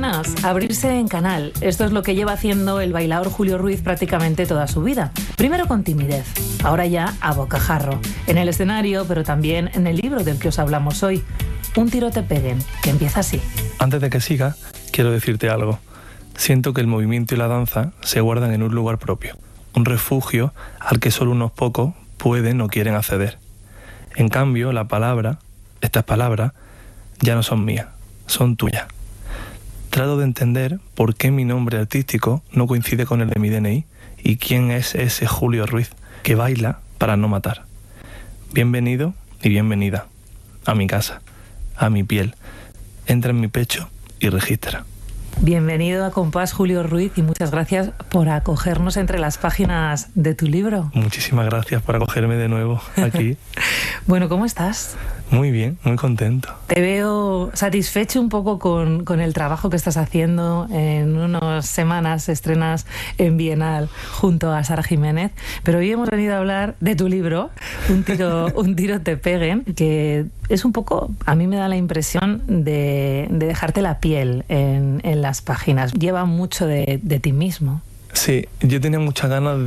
buenas. Abrirse en canal. Esto es lo que lleva haciendo el bailaor Julio Ruiz prácticamente toda su vida. Primero con timidez, ahora ya a bocajarro. En el escenario, pero también en el libro del que os hablamos hoy. Un tiro te peguen, que empieza así. Antes de que siga, quiero decirte algo. Siento que el movimiento y la danza se guardan en un lugar propio. Un refugio al que solo unos pocos pueden o quieren acceder. En cambio, estas palabras, ya no son mías, son tuyas. Trato de entender por qué mi nombre artístico no coincide con el de mi DNI y quién es ese Julio Ruiz que baila para no matar. Bienvenido y bienvenida a mi casa, a mi piel. Entra en mi pecho y registra. Bienvenido a Compás, Julio Ruiz, y muchas gracias por acogernos entre las páginas de tu libro. Muchísimas gracias por acogerme de nuevo aquí. Bueno, ¿cómo estás? Muy bien, muy contento. Te veo satisfecho un poco con el trabajo que estás haciendo. En unas semanas estrenas en Bienal junto a Sara Jiménez, pero hoy hemos venido a hablar de tu libro, Un tiro te peguen, que es un poco, a mí me da la impresión de dejarte la piel en las páginas. Lleva mucho de ti mismo. Sí, yo tenía muchas ganas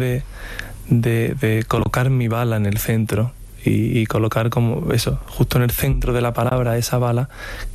de colocar mi bala en el centro y colocar como eso, justo en el centro de la palabra, esa bala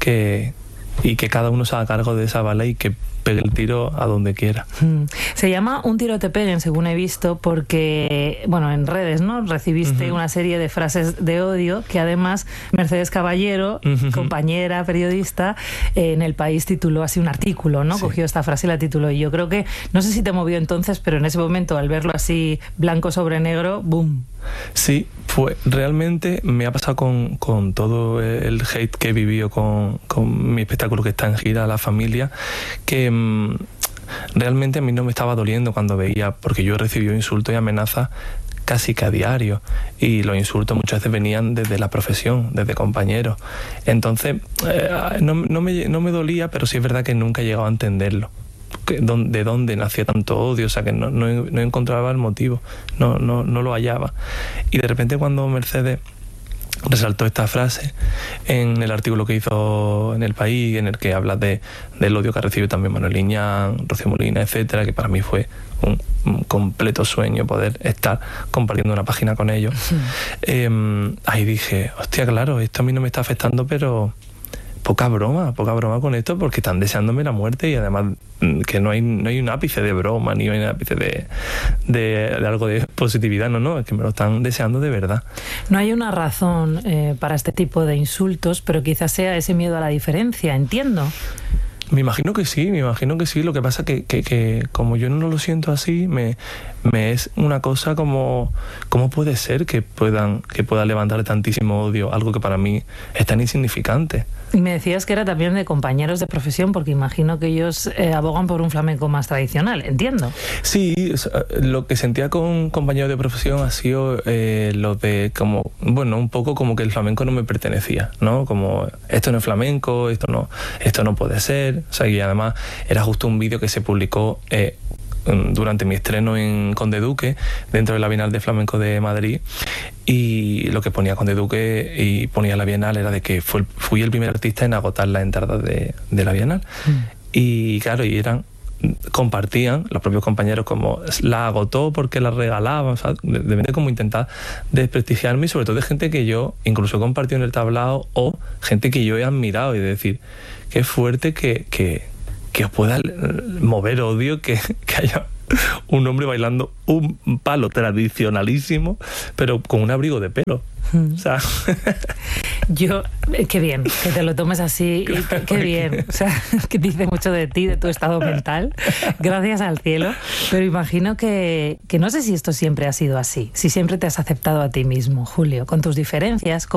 y que cada uno se haga cargo de esa bala y que pegue el tiro a donde quiera. Se llama Un tiro te peguen, según he visto, porque, bueno, en redes, ¿no? Recibiste una serie de frases de odio que además Mercedes Caballero, compañera periodista, en El País tituló así un artículo, ¿no? Sí. Cogió esta frase y la tituló. Y yo creo que, no sé si te movió entonces, pero en ese momento, al verlo así blanco sobre negro, ¡boom! Sí, realmente me ha pasado con todo el hate que he vivido con mi espectáculo que está en gira, La Familia, que realmente a mí no me estaba doliendo cuando veía, porque yo he recibido insultos y amenazas casi que a diario, y los insultos muchas veces venían desde la profesión, desde compañeros. Entonces no me dolía, pero sí es verdad que nunca he llegado a entenderlo, de dónde nacía tanto odio, o sea que no encontraba el motivo, no lo hallaba. Y de repente cuando Mercedes resaltó esta frase en el artículo que hizo en El País, en el que habla del odio que ha recibido también Manuel Liñán, Rocío Molina, etcétera, que para mí fue un completo sueño poder estar compartiendo una página con ellos. Sí. Ahí dije, hostia, claro, esto a mí no me está afectando, pero poca broma con esto, porque están deseándome la muerte, y además que no hay un ápice de broma, ni hay un ápice de algo de positividad, no, es que me lo están deseando de verdad. No hay una razón para este tipo de insultos, pero quizás sea ese miedo a la diferencia, entiendo. Me imagino que sí. Lo que pasa que como yo no lo siento así, me es una cosa como ¿cómo puede ser que pueda levantar tantísimo odio, algo que para mí es tan insignificante? Y me decías que era también de compañeros de profesión, porque imagino que ellos abogan por un flamenco más tradicional, entiendo. Sí, lo que sentía con compañeros de profesión ha sido lo de como, bueno, un poco como que el flamenco no me pertenecía, ¿no? Como, esto no es flamenco, esto no puede ser. O sea, y además era justo un vídeo que se publicó durante mi estreno en Conde Duque, dentro de la Bienal de Flamenco de Madrid, y lo que ponía Conde Duque y ponía la Bienal era de que fui el primer artista en agotar las entradas de la Bienal. Y claro, compartían los propios compañeros como la agotó porque la regalaban, o sea, de como intentar desprestigiarme, y sobre todo de gente que yo incluso he compartido en el tablao, o gente que yo he admirado, y de decir, qué fuerte que os pueda mover odio que haya un hombre bailando un palo tradicionalísimo, pero con un abrigo de pelo. O sea, qué bien que te lo tomes así, y qué bien, o sea, que dice mucho de ti, de tu estado mental, gracias al cielo. Pero imagino que no sé si esto siempre ha sido así, si siempre te has aceptado a ti mismo, Julio, con tus diferencias,